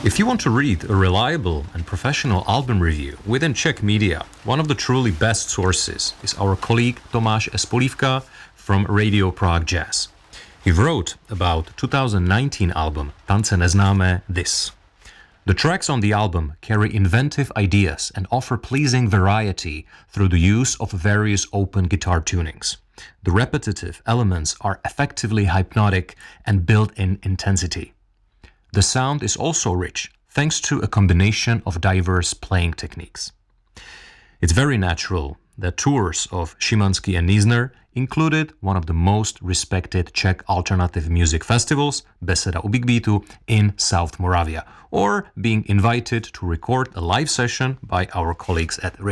If you want to read a reliable and professional album review within Czech media, one of the truly best sources is our colleague Tomáš Espolivka from Radio Prague Jazz. He wrote about 2019 album Tance neznámé this. The tracks on the album carry inventive ideas and offer pleasing variety through the use of various open guitar tunings. The repetitive elements are effectively hypnotic and built-in intensity. The sound is also rich, thanks to a combination of diverse playing techniques. It's very natural that tours of Szymanski and Niesner included one of the most respected Czech alternative music festivals, Beseda u Big Beatu, in South Moravia, or being invited to record a live session by our colleagues at